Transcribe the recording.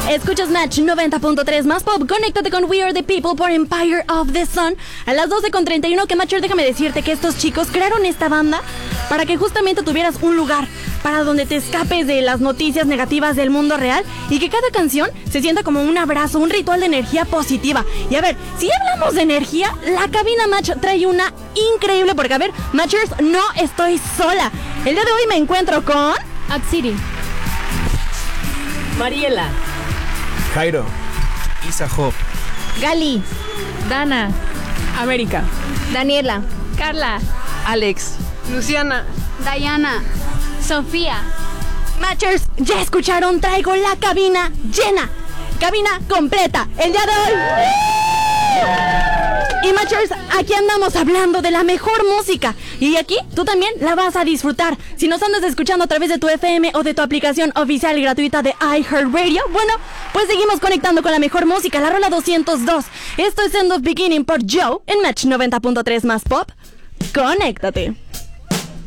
Escuchas Match 90.3 más pop. Conéctate con We Are The People por Empire of the Sun. A las 12:31, que Matcher, déjame decirte que estos chicos crearon esta banda para que justamente tuvieras un lugar para donde te escapes de las noticias negativas del mundo real y que cada canción se sienta como un abrazo, un ritual de energía positiva. Y a ver, si hablamos de energía, la cabina Match trae una increíble, porque a ver, Matchers, no estoy sola. El día de hoy me encuentro con Atsiri, Mariela, Jairo, Isa Job, Gali, Dana, América, Daniela, Carla, Alex, Luciana, Dayana, Sofía. Matchers. Ya escucharon, traigo la cabina llena, cabina completa el día de hoy. Y Matchers, aquí andamos hablando de la mejor música. Y aquí tú también la vas a disfrutar. Si nos andas escuchando a través de tu FM o de tu aplicación oficial y gratuita de iHeartRadio, bueno, pues seguimos conectando con la mejor música, la rola 202. Esto es End of Beginning por Joe en Match 90.3 más pop. Conéctate.